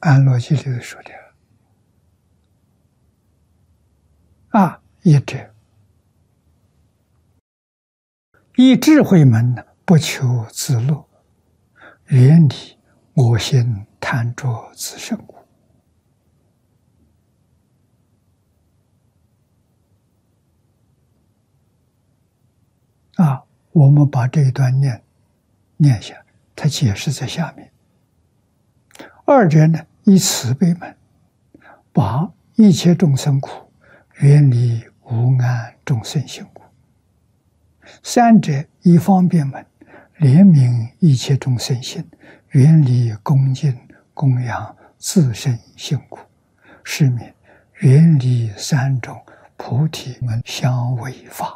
安乐经里头说的一者，以智慧门不求自乐，远离我心贪着自胜故。我们把这一段念下，他解释在下面。二者呢，以慈悲门，把一切众生苦，远离无安众生心苦。三者以方便门，怜悯一切众生心，远离恭敬供养自身辛苦。是名远离三种菩提门相违法。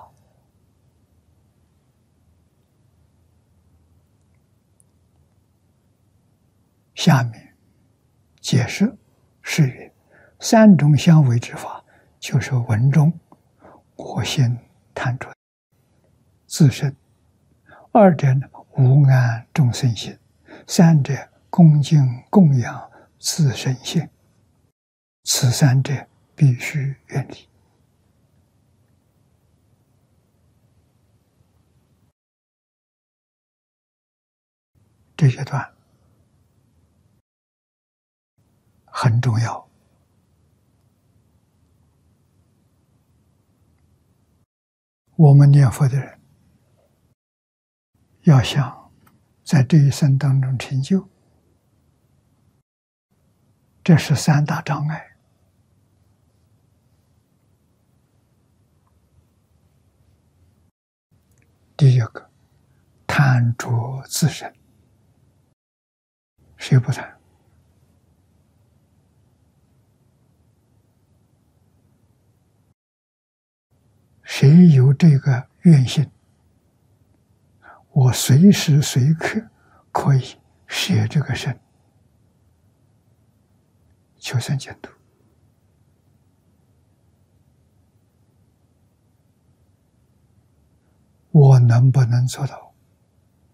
下面解释是曰：三种相违之法，就是文中我心贪着自身，二者呢无安众生心，三者恭敬供养自身心，此三者必须远离。这些段很重要。我们念佛的人要想在这一生当中成就，这是三大障碍。第一个，贪着自身，谁不贪？谁有这个愿心，我随时随刻可以舍这个身，求生净土。我能不能做到？